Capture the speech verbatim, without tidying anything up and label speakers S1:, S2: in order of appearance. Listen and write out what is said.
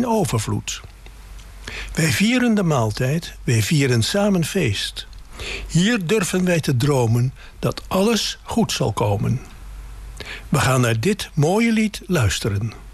S1: in overvloed. Wij vieren de maaltijd, wij vieren samen feest. Hier durven wij te dromen dat alles goed zal komen. We gaan naar dit mooie lied luisteren.